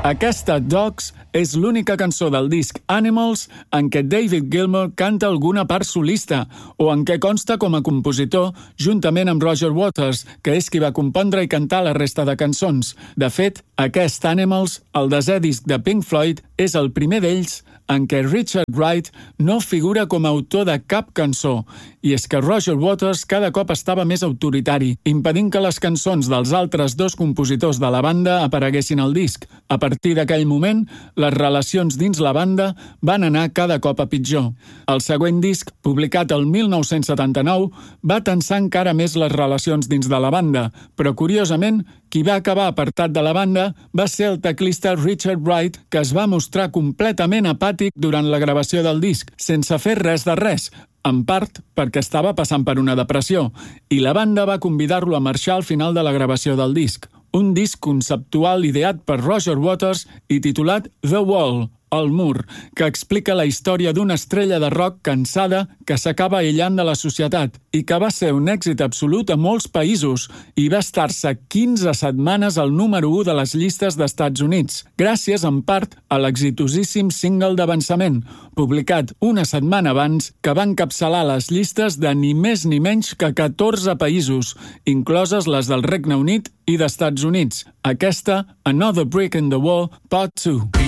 Aquesta Dogs és l'única cançó del disc Animals en què David Gilmour canta alguna part solista o en què consta com a compositor juntament amb Roger Waters, que és qui va compondre i cantar la resta de cançons. De fet, aquest Animals, el desè disc de Pink Floyd, és el primer d'ells en què Richard Wright no figura com a autor de cap cançó, i és que Roger Waters cada cop estava més autoritari, impedint que les cançons dels altres dos compositors de la banda apareguessin al disc. A partir d'aquell moment, les relacions dins la banda van anar cada cop a pitjor. El següent disc, publicat el 1979, va tensar encara més les relacions dins de la banda, però curiosament, qui va acabar apartat de la banda va ser el teclista Richard Wright, que es va mostrar completament apàtic durant la gravació del disc, sense fer res de res, en part perquè estava passant per una depressió, i la banda va convidar-lo a marxar al final de la gravació del disc. Un disc conceptual ideat per Roger Waters i titulat The Wall, el mur, que explica la història d'una estrella de rock cansada que s'acaba aïllant de la societat i que va ser un èxit absolut a molts països i va estar-se 15 setmanes al número 1 de les llistes d'Estats Units, gràcies en part a l'exitosíssim single d'avançament, publicat una setmana abans, que va encapçalar les llistes de ni més ni menys que 14 països, incloses les del Regne Unit i d'Estats Units. Aquesta, Another Brick in the Wall, Part 2.